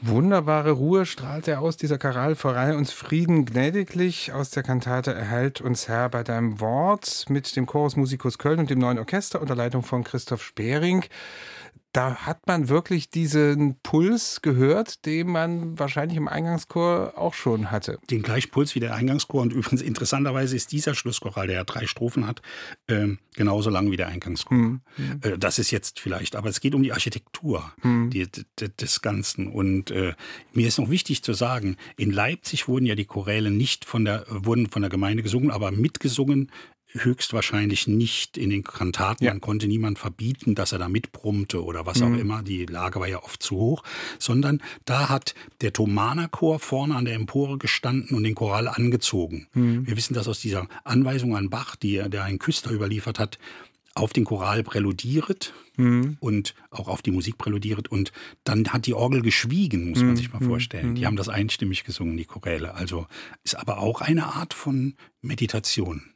Wunderbare Ruhe strahlt er aus, dieser Choral, verleih uns Frieden gnädiglich aus der Kantate Erhalt uns Herr bei deinem Wort mit dem Chorus Musicus Köln und dem Neuen Orchester unter Leitung von Christoph Spering. Da hat man wirklich diesen Puls gehört, den man wahrscheinlich im Eingangschor auch schon hatte. Den gleichen Puls wie der Eingangschor. Und übrigens interessanterweise ist dieser Schlusschoral, der ja 3 Strophen hat, genauso lang wie der Eingangschor. Das ist jetzt vielleicht, aber es geht um die Architektur des Ganzen. Und mir ist noch wichtig zu sagen, in Leipzig wurden ja die Choräle wurden von der Gemeinde gesungen, aber mitgesungen höchstwahrscheinlich nicht in den Kantaten. Man konnte niemand verbieten, dass er da mitbrummte oder was auch immer. Die Lage war ja oft zu hoch. Sondern da hat der Thomaner Chor vorne an der Empore gestanden und den Choral angezogen. Wir wissen das aus dieser Anweisung an Bach, der ein Küster überliefert hat, auf den Choral präludiert und auch auf die Musik präludiert. Und dann hat die Orgel geschwiegen, muss man sich mal vorstellen. Die haben das einstimmig gesungen, die Choräle. Also ist aber auch eine Art von Meditation.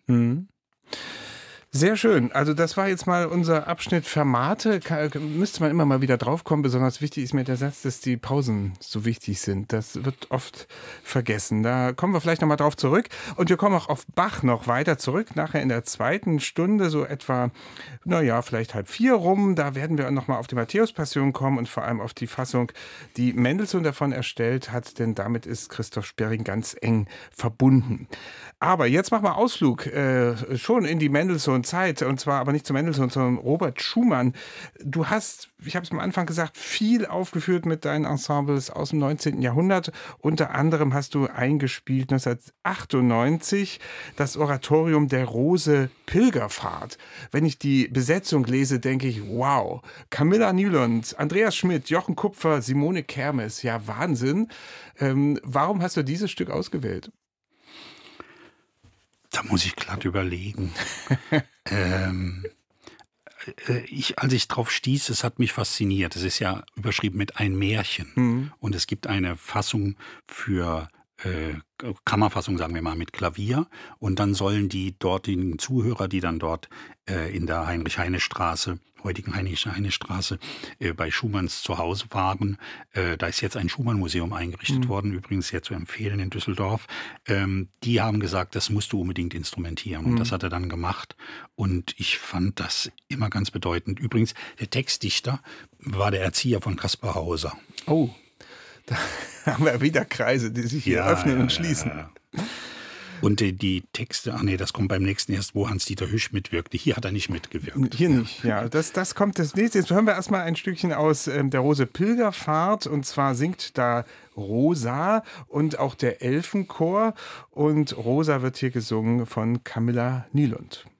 Sehr schön. Also das war jetzt mal unser Abschnitt Fermate. Müsste man immer mal wieder draufkommen. Besonders wichtig ist mir der Satz, dass die Pausen so wichtig sind. Das wird oft vergessen. Da kommen wir vielleicht nochmal drauf zurück. Und wir kommen auch auf Bach noch weiter zurück. Nachher in der zweiten Stunde, so etwa, vielleicht 3:30 rum. Da werden wir nochmal auf die Matthäus-Passion kommen und vor allem auf die Fassung, die Mendelssohn davon erstellt hat. Denn damit ist Christoph Spering ganz eng verbunden. Aber jetzt machen wir Ausflug schon in die Mendelssohn-Zeit, und zwar aber nicht zu Mendelssohn, sondern Robert Schumann. Du hast, ich habe es am Anfang gesagt, viel aufgeführt mit deinen Ensembles aus dem 19. Jahrhundert. Unter anderem hast du eingespielt 1998 das Oratorium der Rose Pilgerfahrt. Wenn ich die Besetzung lese, denke ich, wow, Camilla Nylund, Andreas Schmidt, Jochen Kupfer, Simone Kermes, ja Wahnsinn. Warum hast du dieses Stück ausgewählt? Da muss ich glatt überlegen. Als ich drauf stieß, es hat mich fasziniert. Es ist ja überschrieben mit ein Märchen. Und es gibt eine Fassung für Kammerfassung, sagen wir mal, mit Klavier. Und dann sollen die dortigen Zuhörer, die dann dort in der Heinrich-Heine-Straße, heutigen Heinrich-Heine-Straße, bei Schumanns zu Hause waren. Da ist jetzt ein Schumann-Museum eingerichtet worden, übrigens sehr zu empfehlen in Düsseldorf. Die haben gesagt, das musst du unbedingt instrumentieren. Und das hat er dann gemacht. Und ich fand das immer ganz bedeutend. Übrigens, der Textdichter war der Erzieher von Kaspar Hauser. Oh. Da haben wir wieder Kreise, die sich hier öffnen und schließen. Ja. Und die Texte, das kommt beim nächsten erst, wo Hans-Dieter Hüsch mitwirkte. Hier hat er nicht mitgewirkt. Hier nicht, ja. Das kommt das nächste. Jetzt hören wir erstmal ein Stückchen aus der Rose Pilgerfahrt. Und zwar singt da Rosa und auch der Elfenchor. Und Rosa wird hier gesungen von Camilla Nylund.